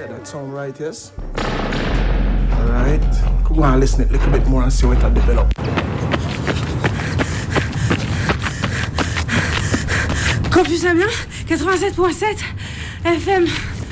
Yeah, that sound right, yes? Alright. Go on, listen it a little bit more and see how it will develop. Campus Amiens, 87.7 FM.